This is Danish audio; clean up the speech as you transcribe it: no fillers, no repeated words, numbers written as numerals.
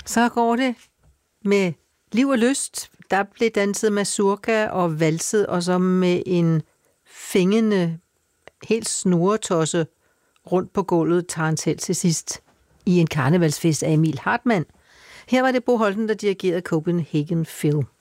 Så går det med liv og lyst. Der blev danset mazurka og valset, og så med en fængende, helt snoretosse rundt på gulvet tager han selv til sidst i en karnevalsfest af Emil Hartmann. Her var det Bo Holten, der dirigerede Copenhagen Phil.